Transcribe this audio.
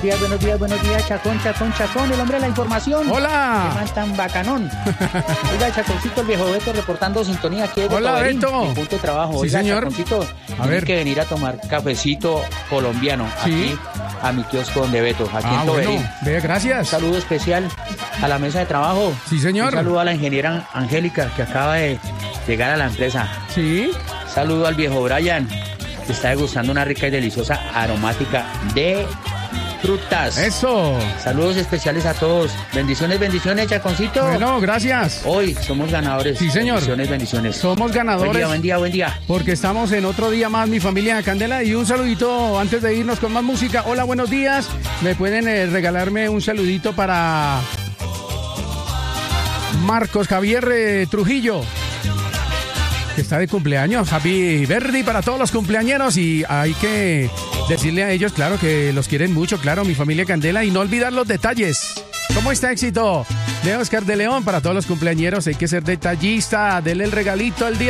buenos días, Chacón, el hombre de la información. Hola. Qué man tan bacanón. Oiga, Chaconcito, el viejo Beto reportando sintonía aquí de Hola, Toberín, Beto. mi punto de trabajo. Sí, Oiga, señor. Chaconcito, A ver. tienes que venir a tomar cafecito colombiano Sí. aquí a mi kiosco donde Beto, aquí en Toberín. Bueno, vea, Un gracias. saludo especial a la mesa de trabajo. Sí, señor. Un saludo a la ingeniera Angélica, que acaba de llegar a la empresa. Sí. Saludo al viejo Brian, que está degustando una rica y deliciosa aromática de frutas. Eso. Saludos especiales a todos. Bendiciones, Chaconcito. Bueno, gracias. Hoy somos ganadores. Sí, señor. Bendiciones. Somos ganadores. Buen día. Porque estamos en otro día más, mi familia de Candela. Y un saludito antes de irnos con más música. Hola, buenos días. ¿Me pueden regalarme un saludito para Marcos Javier Trujillo, que está de cumpleaños? Happy birthday para todos los cumpleañeros. Y hay que decirle a ellos, claro, que los quieren mucho, claro, mi familia Candela. Y no olvidar los detalles. ¿Cómo está, éxito? De Oscar de León, para todos los cumpleañeros hay que ser detallista. Dele el regalito al día